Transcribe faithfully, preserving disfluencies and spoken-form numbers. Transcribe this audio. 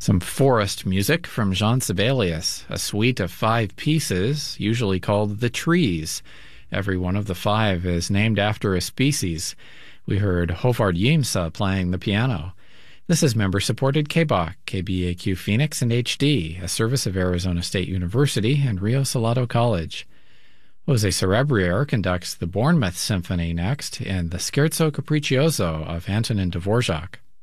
Some forest music from Jean Sibelius, a suite of five pieces, usually called the Trees. Every one of the five is named after a species. We heard Hovard Yimsa playing the piano. This is member-supported K B A Q, K B A Q Phoenix and H D, a service of Arizona State University and Rio Salado College. Jose Cerebrier conducts the Bournemouth Symphony next and the Scherzo Capriccioso of Antonin Dvorak.